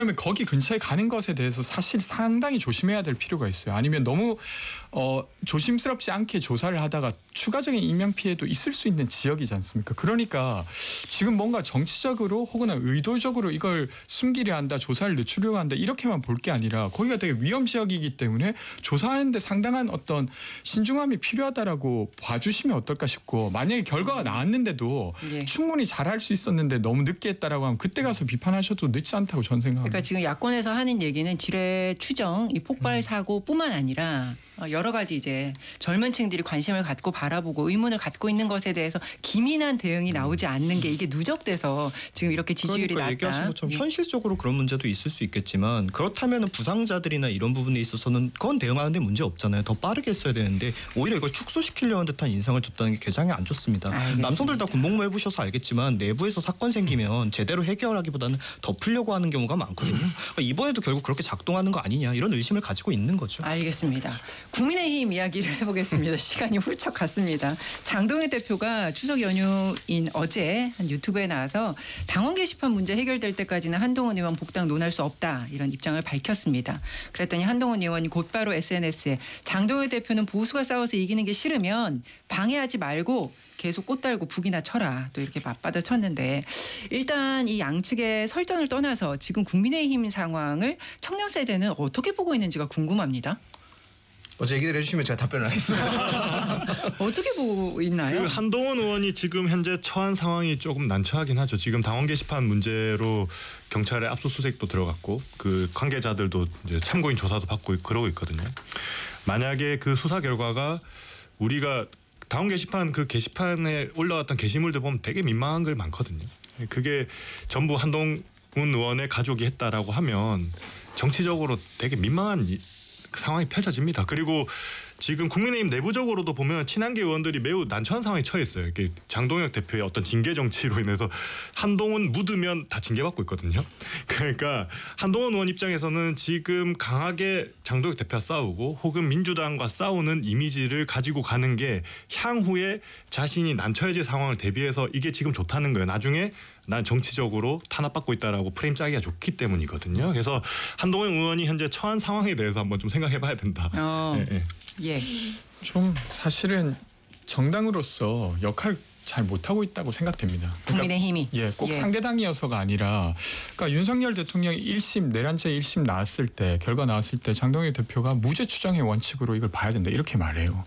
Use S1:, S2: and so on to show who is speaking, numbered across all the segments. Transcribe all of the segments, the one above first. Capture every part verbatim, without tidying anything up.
S1: 그러면 거기 근처에 가는 것에 대해서 사실 상당히 조심해야 될 필요가 있어요. 아니면 너무 어, 조심스럽지 않게 조사를 하다가 추가적인 인명피해도 있을 수 있는 지역이지 않습니까? 그러니까 지금 뭔가 정치적으로 혹은 의도적으로 이걸 숨기려 한다, 조사를 늦추려고 한다 이렇게만 볼 게 아니라 거기가 되게 위험 지역이기 때문에 조사하는 데 상당한 어떤 신중함이 필요하다라고 봐주시면 어떨까 싶고, 만약에 결과가 나왔는데도 예. 충분히 잘할 수 있었는데 너무 늦게 했다라고 하면 그때 가서 비판하셔도 늦지 않다고 저는 생각합니다.
S2: 그러니까 지금 야권에서 하는 얘기는 지뢰 추정, 이 폭발 사고뿐만 아니라 여러 가지 이제 젊은 층들이 관심을 갖고 바라보고 의문을 갖고 있는 것에 대해서 기민한 대응이 나오지 않는 게 이게 누적돼서 지금 이렇게 지지율이
S3: 그러니까
S2: 낮다.
S3: 얘기하신 것처럼
S2: 예.
S3: 현실적으로 그런 문제도 있을 수 있겠지만, 그렇다면 부상자들이나 이런 부분에 있어서는 그건 대응하는데 문제 없잖아요. 더 빠르게 했어야 되는데 오히려 이걸 축소시키려는 듯한 인상을 줬다는 게 굉장히 안 좋습니다.
S2: 알겠습니다.
S3: 남성들 다 군복무 해보셔서 알겠지만 내부에서 사건 생기면 제대로 해결하기보다는 덮으려고 하는 경우가 많거든요. 그러니까 이번에도 결국 그렇게 작동하는 거 아니냐 이런 의심을 가지고 있는 거죠.
S2: 알겠습니다. 국민의힘 이야기를 해보겠습니다. 시간이 훌쩍 갔습니다. 장동혁 대표가 추석 연휴인 어제 한 유튜브에 나와서 당원 게시판 문제 해결될 때까지는 한동훈 의원 복당 논할 수 없다 이런 입장을 밝혔습니다. 그랬더니 한동훈 의원이 곧바로 에스엔에스에 장동혁 대표는 보수가 싸워서 이기는 게 싫으면 방해하지 말고 계속 꽃 달고 북이나 쳐라 또 이렇게 맞받아 쳤는데, 일단 이 양측의 설전을 떠나서 지금 국민의힘 상황을 청년 세대는 어떻게 보고 있는지가 궁금합니다.
S4: 어제 얘기를 해주시면 제가 답변을 하겠습니다.
S2: 어떻게 보고 있나요?
S5: 그 한동훈 의원이 지금 현재 처한 상황이 조금 난처하긴 하죠. 지금 당원 게시판 문제로 경찰의 압수수색도 들어갔고 그 관계자들도 이제 참고인 조사도 받고 그러고 있거든요. 만약에 그 수사 결과가 우리가 당원 게시판 그 게시판에 올라왔던 게시물들 보면 되게 민망한 글 많거든요. 그게 전부 한동훈 의원의 가족이 했다라고 하면 정치적으로 되게 민망한 상황이 펼쳐집니다. 그리고 지금 국민의힘 내부적으로도 보면 친한계 의원들이 매우 난처한 상황에 처했어요. 이게 장동혁 대표의 어떤 징계 정치로 인해서 한동훈 묻으면 다 징계받고 있거든요. 그러니까 한동훈 의원 입장에서는 지금 강하게 장동혁 대표와 싸우고 혹은 민주당과 싸우는 이미지를 가지고 가는 게 향후에 자신이 난처해질 상황을 대비해서 이게 지금 좋다는 거예요. 나중에 난 정치적으로 탄압받고 있다라고 프레임 짜기가 좋기 때문이거든요. 그래서 한동훈 의원이 현재 처한 상황에 대해서 한번 좀 생각해봐야 된다.
S2: 어,
S5: 예, 예.
S2: 예.
S1: 좀 사실은 정당으로서 역할 잘 못하고 있다고 생각됩니다. 그러니까
S2: 국민의힘이.
S1: 예, 꼭
S2: 예.
S1: 상대당이어서가 아니라, 그러니까 윤석열 대통령이 일 심 내란죄 일 심 나왔을 때, 결과 나왔을 때 장동혁 대표가 무죄 추정의 원칙으로 이걸 봐야 된다 이렇게 말해요.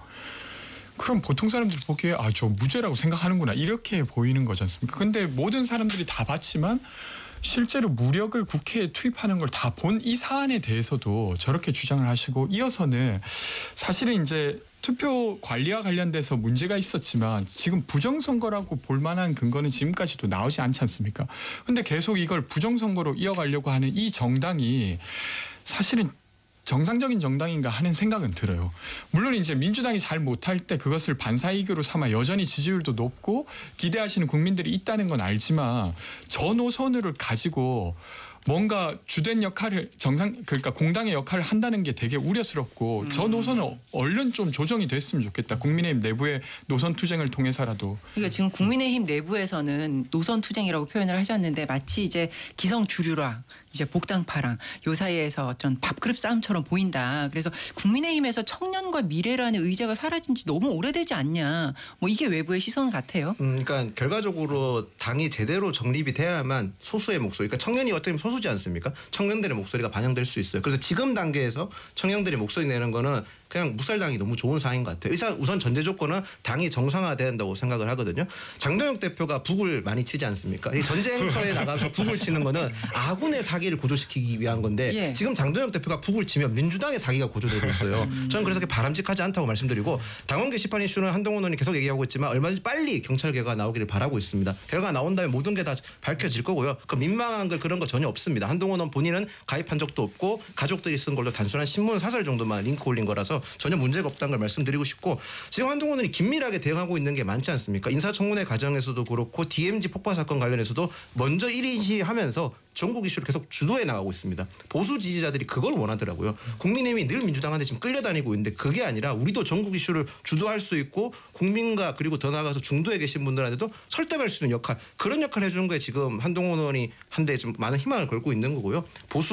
S1: 그럼 보통 사람들이 보기에 아, 저 무죄라고 생각하는구나 이렇게 보이는 거지 않습니까? 근데 모든 사람들이 다 봤지만 실제로 무력을 국회에 투입하는 걸 다 본 이 사안에 대해서도 저렇게 주장을 하시고, 이어서는 사실은 이제 투표 관리와 관련돼서 문제가 있었지만 지금 부정선거라고 볼 만한 근거는 지금까지도 나오지 않지 않습니까? 근데 계속 이걸 부정선거로 이어가려고 하는 이 정당이 사실은 정상적인 정당인가 하는 생각은 들어요. 물론 이제 민주당이 잘 못할 때 그것을 반사이익으로 삼아 여전히 지지율도 높고 기대하시는 국민들이 있다는 건 알지만, 저 노선을 가지고 뭔가 주된 역할을 정상 그러니까 공당의 역할을 한다는 게 되게 우려스럽고, 음. 저 노선은 얼른 좀 조정이 됐으면 좋겠다. 국민의힘 내부의 노선 투쟁을 통해서라도.
S2: 그러니까 지금 국민의힘 내부에서는 노선 투쟁이라고 표현을 하셨는데 마치 이제 기성 주류랑 이제 복당파랑 요 사이에서 어떤 밥그릇 싸움처럼 보인다. 그래서 국민의힘에서 청년과 미래라는 의제가 사라진 지 너무 오래되지 않냐. 뭐 이게 외부의 시선 같아요.
S4: 음, 그러니까 결과적으로 당이 제대로 정립이 돼야만 소수의 목소리, 그러니까 청년이 어떻게 보면 소수지 않습니까? 청년들의 목소리가 반영될 수 있어요. 그래서 지금 단계에서 청년들이 목소리 내는 거는 그냥 묵살당이 너무 좋은 상황인 것 같아요. 우선, 우선 전제 조건은 당이 정상화돼야 한다고 생각을 하거든요. 장동혁 대표가 북을 많이 치지 않습니까? 이 전쟁터에 나가서 북을 치는 거는 아군의 사기를 고조시키기 위한 건데, 예. 지금 장동혁 대표가 북을 치면 민주당의 사기가 고조되고 있어요. 음. 저는 그래서 바람직하지 않다고 말씀드리고, 당원 게시판 이슈는 한동훈 의원이 계속 얘기하고 있지만 얼마든지 빨리 경찰 결과가 나오기를 바라고 있습니다. 결과가 나온 다음에 모든 게 다 밝혀질 거고요. 그 민망한 걸 그런 거 전혀 없습니다. 한동훈 의원 본인은 가입한 적도 없고 가족들이 쓴 걸로 단순한 신문 사설 정도만 링크 올린 거라서 전혀 문제가 없다는 걸 말씀드리고 싶고 지금 한동훈 의원이 긴밀하게 대응하고 있는 게 많지 않습니까? 인사청문회 과정에서도 그렇고 디엠지 폭파 사건 관련해서도 먼저 일 인시하면서 전국 이슈를 계속 주도해 나가고 있습니다. 보수 지지자들이 그걸 원하더라고요. 국민의힘이 늘 민주당한테 지금 끌려다니고 있는데 그게 아니라 우리도 전국 이슈를 주도할 수 있고 국민과 그리고 더 나아가서 중도에 계신 분들한테도 설득할 수 있는 역할 그런 역할을 해주는 거에 지금 한동훈 의원이 한데 좀 많은 희망을 걸고 있는 거고요. 보수